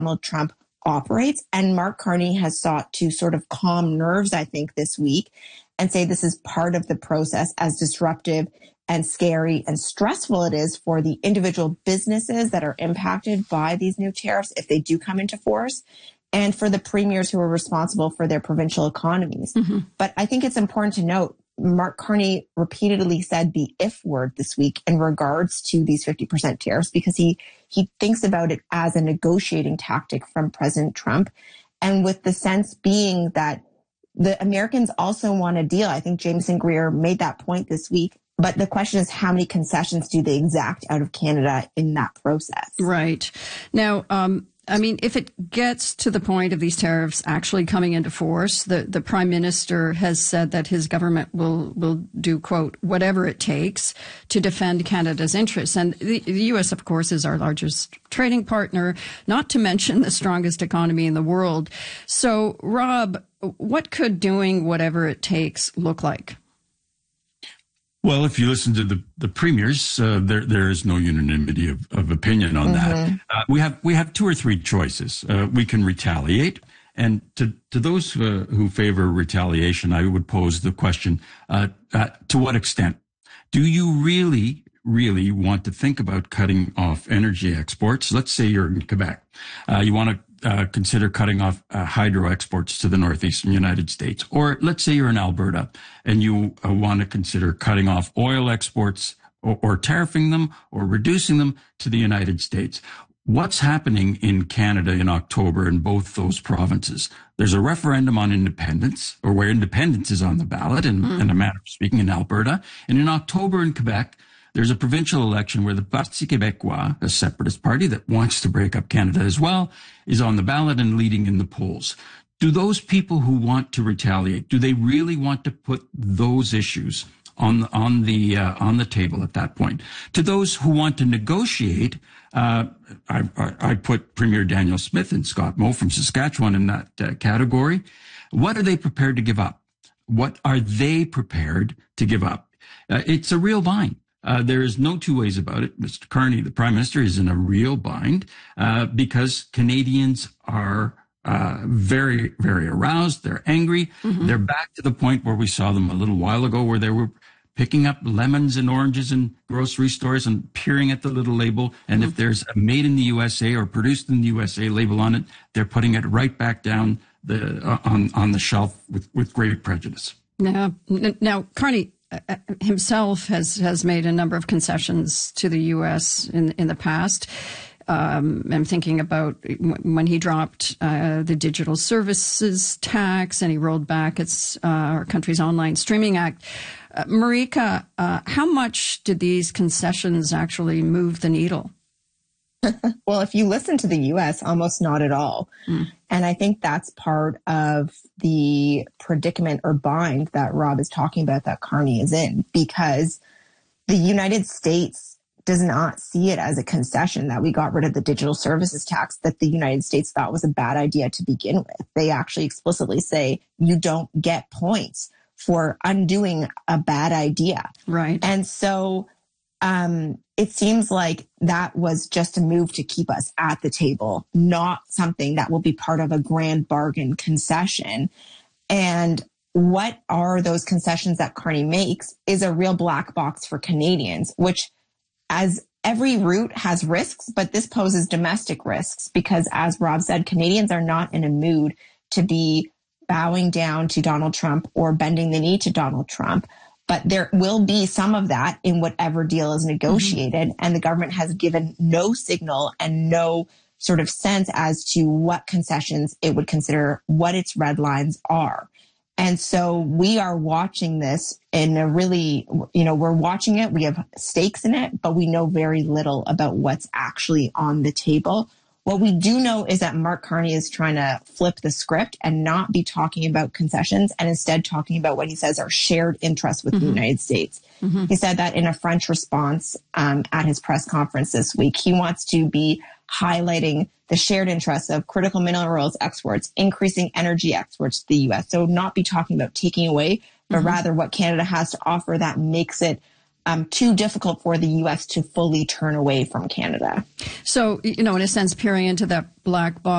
Donald Trump operates. And Mark Carney has sought to sort of calm nerves, I think, this week and say this is part of the process, as disruptive and scary and stressful it is for the individual businesses that are impacted by these new tariffs if they do come into force, and for the premiers who are responsible for their provincial economies. But I think it's important to note, Mark Carney repeatedly said the if word this week in regards to these 50% tariffs, because he thinks about it as a negotiating tactic from President Trump. And with the sense being that the Americans also want a deal. I think Jameson Greer made that point this week. But the question is, how many concessions do they exact out of Canada in that process? Right. Now, I mean, if it gets to the point of these tariffs actually coming into force, the Prime Minister has said that his government will do, quote, whatever it takes to defend Canada's interests. And the U.S., of course, is our largest trading partner, not to mention the strongest economy in the world. So, Rob, what could doing whatever it takes look like? Well, if you listen to the premiers, there is no unanimity of opinion on that. We have two or three choices. We can retaliate, and to those who favor retaliation, I would pose the question: to what extent? Do you really want to think about cutting off energy exports? Let's say you're in Quebec, you want to consider cutting off hydro exports to the northeastern United States. Or let's say you're in Alberta and you want to consider cutting off oil exports or tariffing them or reducing them to the United States. What's happening in Canada in October in both those provinces? There's a referendum on independence, or where independence is on the ballot, in a manner of speaking, in Alberta. And in October in Quebec, there's a provincial election where the Parti Québécois, a separatist party that wants to break up Canada as well, is on the ballot and leading in the polls. Do those people who want to retaliate, do they really want to put those issues on the table at that point? To those who want to negotiate, I put Premier Daniel Smith and Scott Moe from Saskatchewan in that category. What are they prepared to give up? What are they prepared to give up? It's a real bind. There is no two ways about it. Mr. Carney, the Prime Minister, is in a real bind because Canadians are very, very aroused. They're angry. They're back to the point where we saw them a little while ago, where they were picking up lemons and oranges in grocery stores and peering at the little label. And if there's a made in the USA or produced in the USA label on it, they're putting it right back down on the shelf with great prejudice. Now, Carney himself has made a number of concessions to the U.S. in the past. I'm thinking about when he dropped the Digital Services Tax and he rolled back our country's Online Streaming Act. Marika, how much did these concessions actually move the needle? Well, if you listen to the U.S., almost not at all. And I think that's part of the predicament or bind that Rob is talking about that Carney is in, because the United States does not see it as a concession that we got rid of the digital services tax that the United States thought was a bad idea to begin with. They actually explicitly say you don't get points for undoing a bad idea. Right. And so it seems like that was just a move to keep us at the table, not something that will be part of a grand bargain concession. And what are those concessions that Carney makes is a real black box for Canadians, which, as every route has risks, but this poses domestic risks because, as Rob said, Canadians are not in a mood to be bowing down to Donald Trump or bending the knee to Donald Trump. But there will be some of that in whatever deal is negotiated. And the government has given no signal and no sort of sense as to what concessions it would consider, what its red lines are. And so we are watching this in a really, we're watching it. We have stakes in it, but we know very little about what's actually on the table. What we do know is that Mark Carney is trying to flip the script and not be talking about concessions and instead talking about what he says are shared interests with the United States. He said that in a French response at his press conference this week. He wants to be highlighting the shared interests of critical minerals exports, increasing energy exports to the U.S. So not be talking about taking away, but rather what Canada has to offer that makes it too difficult for the U.S. to fully turn away from Canada. So, in a sense, peering into that black box